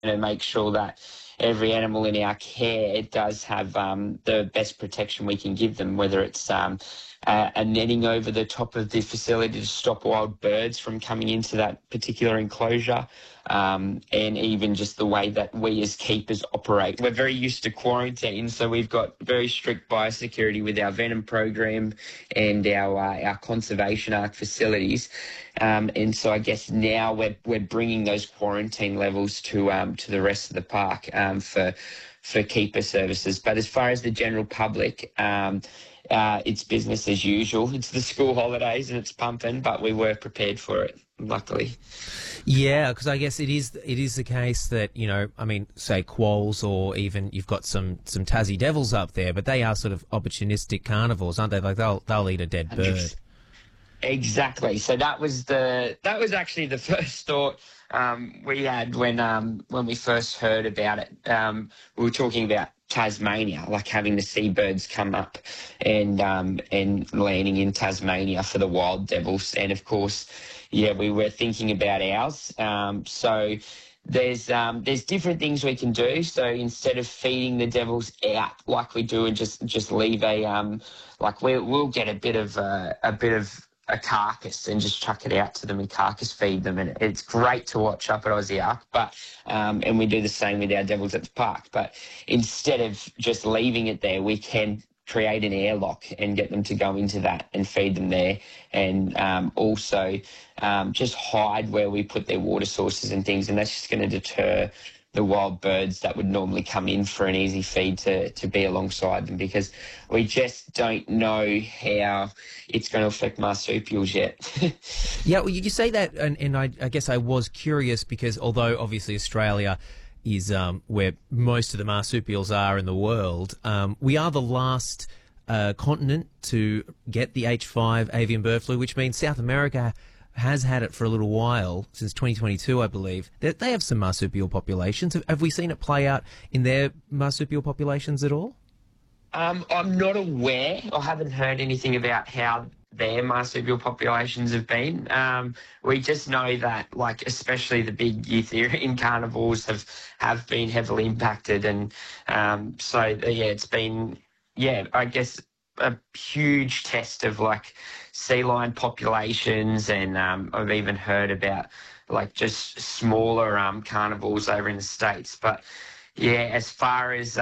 to make sure that every animal in our care does have the best protection we can give them, whether it's a netting over the top of the facility to stop wild birds from coming into that particular enclosure, and even just the way that we as keepers operate. We're very used to quarantine, so we've got very strict biosecurity with our venom program and our Conservation Arc facilities. And so I guess now we're bringing those quarantine levels to the rest of the park for keeper services. But as far as the general public, it's business as usual. It's the school holidays and it's pumping, but we were prepared for it, luckily. Yeah, because I guess it is the case that, say quolls, or even you've got some Tassie Devils up there, but they are sort of opportunistic carnivores, aren't they? Like they'll eat a dead bird. Exactly. So that was actually the first thought we had when we first heard about it. We were talking about Tasmania, like having the seabirds come up and landing in Tasmania for the wild devils. And of course, yeah, we were thinking about ours. So there's different things we can do. So instead of feeding the devils out like we do and just leave we'll get a bit of a carcass and just chuck it out to them and carcass feed them, and it's great to watch up at Aussie Arc. But and we do the same with our devils at the park. But instead of just leaving it there, we can create an airlock and get them to go into that and feed them there, and also just hide where we put their water sources and things, and that's just going to deter the wild birds that would normally come in for an easy feed to be alongside them, because we just don't know how it's going to affect marsupials yet. Yeah, well, you say that, and I guess I was curious because although obviously Australia is where most of the marsupials are in the world, we are the last continent to get the H5 avian bird flu, which means South America has had it for a little while, since 2022, I believe. They have some marsupial populations. Have we seen it play out in their marsupial populations at all? I'm not aware. I haven't heard anything about how their marsupial populations have been. We just know that, especially the big eutherian carnivores have been heavily impacted. And it's been, I guess, a huge test of sea lion populations, and I've even heard about just smaller carnivores over in the States. But yeah, as far as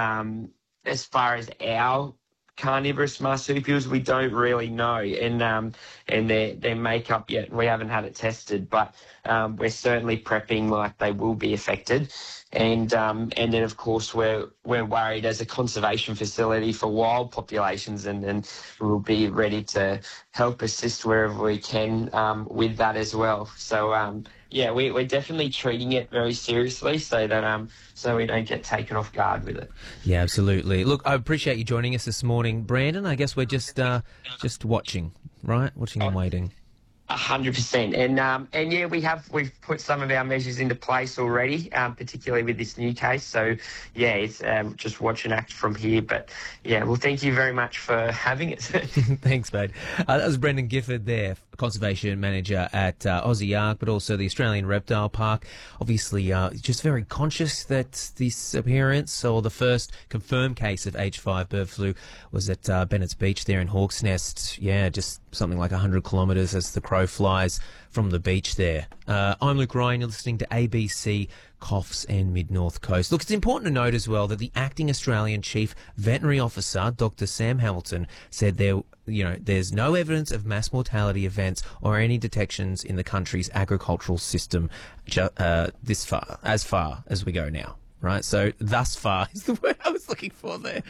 our carnivorous marsupials, we don't really know, and their makeup yet. We haven't had it tested, but we're certainly prepping like they will be affected. And then of course we're worried as a conservation facility for wild populations, and we'll be ready to help assist wherever we can with that as well. So we're definitely treating it very seriously, so that so we don't get taken off guard with it. Yeah, absolutely. Look, I appreciate you joining us this morning, Brandon. I guess we're just watching, right? Watching and waiting. 100%, and yeah, we've put some of our measures into place already, particularly with this new case. So yeah, it's just watch and act from here. But yeah, well, thank you very much for having us. Thanks, mate. That was Brendan Gifford there, Conservation Manager at Aussie Arc, but also the Australian Reptile Park. Obviously, just very conscious that this appearance, or the first confirmed case of H5 bird flu, was at Bennett's Beach there in Hawk's Nest. Yeah, just something like 100 kilometres as the crow flies from the beach there. I'm Luke Ryan. You're listening to ABC Coffs and Mid-North Coast. Look, it's important to note as well that the acting Australian Chief Veterinary Officer, Dr. Sam Hamilton, said there's no evidence of mass mortality events or any detections in the country's agricultural system as far as we go now. Right? So, thus far is the word I was looking for there.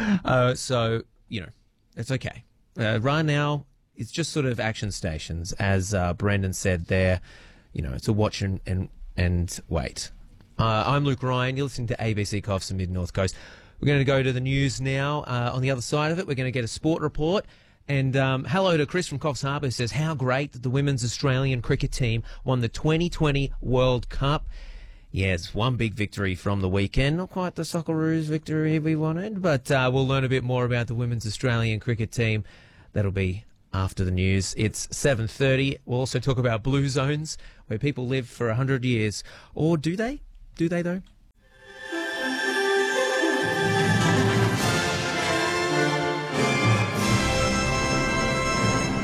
It's okay. Right now, it's just sort of action stations, as Brendan said there. It's a watch and wait. I'm Luke Ryan. You're listening to ABC Coffs and Mid-North Coast. We're going to go to the news now. On the other side of it, we're going to get a sport report. And hello to Chris from Coffs Harbour, who says, how great that the women's Australian cricket team won the 2020 World Cup. Yes, one big victory from the weekend. Not quite the Socceroos victory we wanted, but we'll learn a bit more about the women's Australian cricket team. That'll be after the news. It's 7:30. We'll also talk about blue zones, where people live for 100 years. Or do they? Do they, though?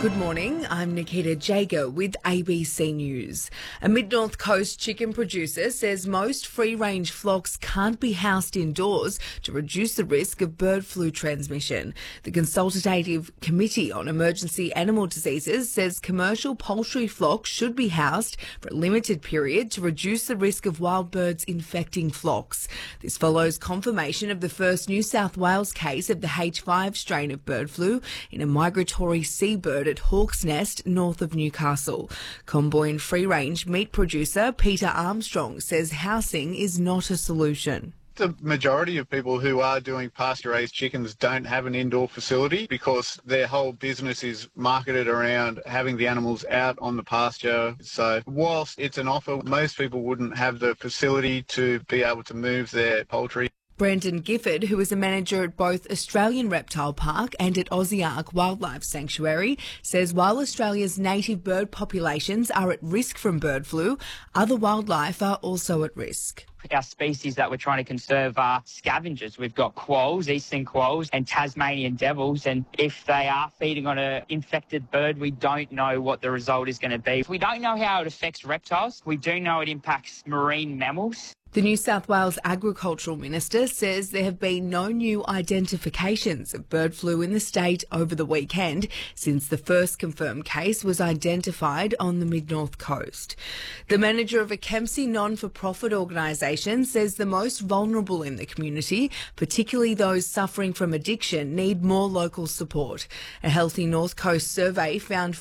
Good morning, I'm Nikita Jager with ABC News. A Mid-North Coast chicken producer says most free-range flocks can't be housed indoors to reduce the risk of bird flu transmission. The Consultative Committee on Emergency Animal Diseases says commercial poultry flocks should be housed for a limited period to reduce the risk of wild birds infecting flocks. This follows confirmation of the first New South Wales case of the H5 strain of bird flu in a migratory seabird at Hawk's Nest, north of Newcastle. Comboyne free-range meat producer Peter Armstrong says housing is not a solution. The majority of people who are doing pasture-raised chickens don't have an indoor facility because their whole business is marketed around having the animals out on the pasture. So whilst it's an offer, most people wouldn't have the facility to be able to move their poultry. Brendan Gifford, who is a manager at both Australian Reptile Park and at Aussie Ark Wildlife Sanctuary, says while Australia's native bird populations are at risk from bird flu, other wildlife are also at risk. Our species that we're trying to conserve are scavengers. We've got quolls, eastern quolls and Tasmanian devils, and if they are feeding on an infected bird, we don't know what the result is going to be. We don't know how it affects reptiles. We do know it impacts marine mammals. The New South Wales Agricultural Minister says there have been no new identifications of bird flu in the state over the weekend since the first confirmed case was identified on the Mid-North Coast. The manager of a Kempsey non-for-profit organisation says the most vulnerable in the community, particularly those suffering from addiction, need more local support. A Healthy North Coast survey found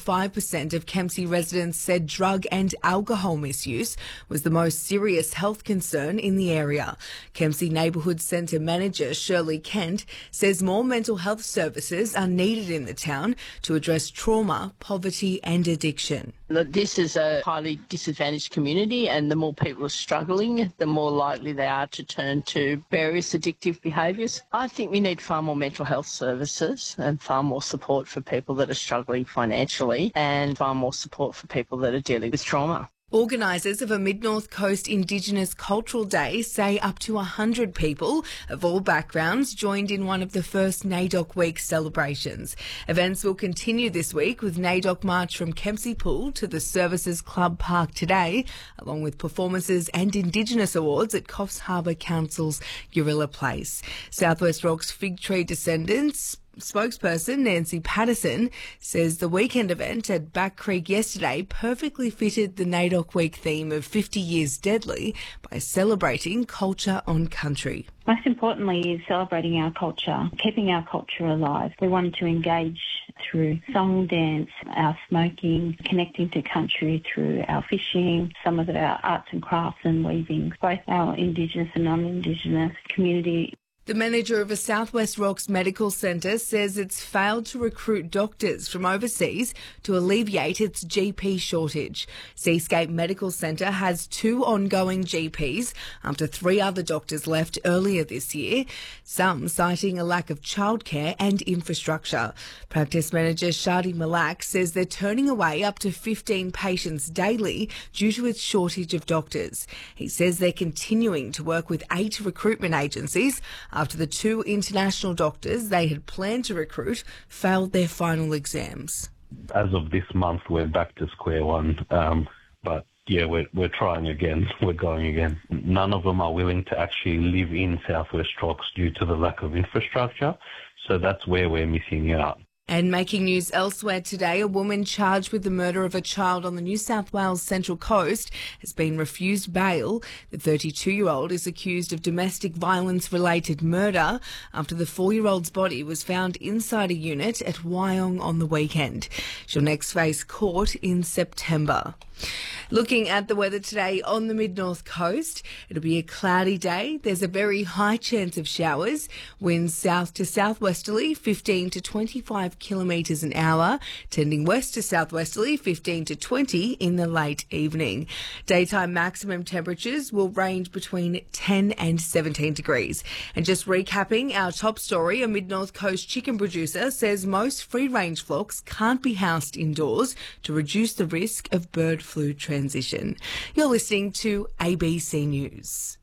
45% of Kempsey residents said drug and alcohol misuse was the most serious health concern in the area. Kempsey Neighbourhood Centre Manager Shirley Kent says more mental health services are needed in the town to address trauma, poverty and addiction. Look, this is a highly disadvantaged community, and the more people are struggling, the more likely they are to turn to various addictive behaviours. I think we need far more mental health services and far more support for people that are struggling financially and far more support for people that are dealing with trauma. Organisers of a Mid-North Coast Indigenous Cultural Day say up to 100 people of all backgrounds joined in one of the first NAIDOC Week celebrations. Events will continue this week with NAIDOC March from Kempsey Pool to the Services Club Park today, along with performances and Indigenous Awards at Coffs Harbour Council's Gorilla Place. Southwest Rock's Fig Tree Descendants spokesperson Nancy Patterson says the weekend event at Back Creek yesterday perfectly fitted the NAIDOC Week theme of 50 Years Deadly by celebrating culture on country. Most importantly is celebrating our culture, keeping our culture alive. We wanted to engage through song, dance, our smoking, connecting to country through our fishing, some of our arts and crafts and weaving, both our Indigenous and non-Indigenous community. The manager of a Southwest Rocks medical centre says it's failed to recruit doctors from overseas to alleviate its GP shortage. Seascape Medical Centre has 2 ongoing GPs after 3 other doctors left earlier this year, some citing a lack of childcare and infrastructure. Practice manager Shadi Malak says they're turning away up to 15 patients daily due to its shortage of doctors. He says they're continuing to work with 8 recruitment agencies after the 2 international doctors they had planned to recruit failed their final exams. As of this month, we're back to square one. But yeah, we're trying again. We're going again. None of them are willing to actually live in Southwest Rocks due to the lack of infrastructure. So that's where we're missing out. And making news elsewhere today, a woman charged with the murder of a child on the New South Wales Central Coast has been refused bail. The 32-year-old is accused of domestic violence-related murder after the 4-year-old's body was found inside a unit at Wyong on the weekend. She'll next face court in September. Looking at the weather today on the Mid-North Coast, it'll be a cloudy day. There's a very high chance of showers. Winds south to southwesterly, 15 to 25 kilometres an hour, tending west to southwesterly, 15 to 20 in the late evening. Daytime maximum temperatures will range between 10 and 17 degrees. And just recapping our top story, a Mid-North Coast chicken producer says most free-range flocks can't be housed indoors to reduce the risk of bird flu transition. You're listening to ABC News.